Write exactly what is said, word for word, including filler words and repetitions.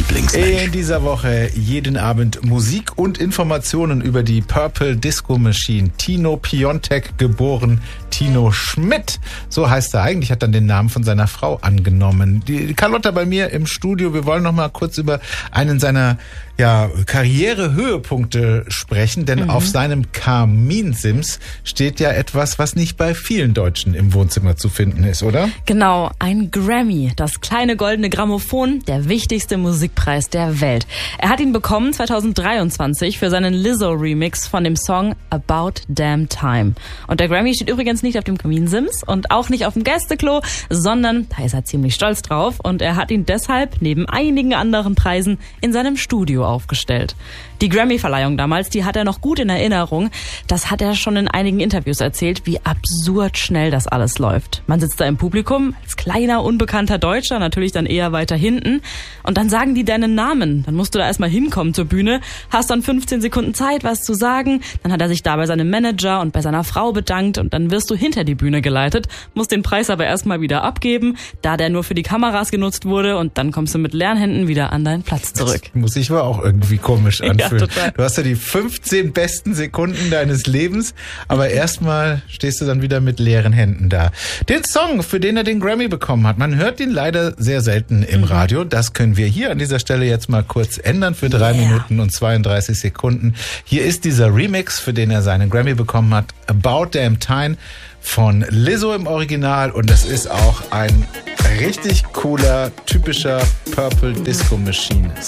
Lieblingsmensch. In dieser Woche jeden Abend Musik und Informationen über die Purple Disco Machine. Tino Piontek, geboren Tino Schmidt. So heißt er eigentlich, hat dann den Namen von seiner Frau angenommen. Die Carlotta bei mir im Studio. Wir wollen noch mal kurz über einen seiner ja, Karrierehöhepunkte sprechen, denn mhm. auf seinem Kaminsims steht ja etwas, was nicht bei vielen Deutschen im Wohnzimmer zu finden ist, oder? Genau, ein Grammy, das kleine goldene Grammophon, der wichtigste Musikpreis der Welt. Er hat ihn bekommen zweitausenddreiundzwanzig für seinen Lizzo-Remix von dem Song About Damn Time. Und der Grammy steht übrigens nicht auf dem Kaminsims und auch nicht auf dem Gästeklo, sondern da ist er ziemlich stolz drauf und er hat ihn deshalb neben einigen anderen Preisen in seinem Studio aufgestellt. Die Grammy-Verleihung damals, die hat er noch gut in Erinnerung. Das hat er schon in einigen Interviews erzählt, wie absurd schnell das alles läuft. Man sitzt da im Publikum, als kleiner, unbekannter Deutscher, natürlich dann eher weiter hinten. Und dann sagen die deinen Namen. Dann musst du da erstmal hinkommen zur Bühne, hast dann fünfzehn Sekunden Zeit, was zu sagen. Dann hat er sich da bei seinem Manager und bei seiner Frau bedankt und dann wirst du hinter die Bühne geleitet, musst den Preis aber erstmal wieder abgeben, da der nur für die Kameras genutzt wurde und dann kommst du mit leeren Händen wieder an deinen Platz zurück. Das muss ich aber auch irgendwie komisch anfühlen. Ja, total. Du hast ja die fünfzehn besten Sekunden deines Lebens, aber erstmal stehst du dann wieder mit leeren Händen da. Den Song, für den er den Grammy bekommen hat, man hört ihn leider sehr selten im Radio. Das können wir hier an dieser Stelle jetzt mal kurz ändern für drei yeah. Minuten und zweiunddreißig Sekunden. Hier ist dieser Remix, für den er seinen Grammy bekommen hat, About Damn Time von Lizzo im Original, und das ist auch ein richtig cooler, typischer Purple Disco Machine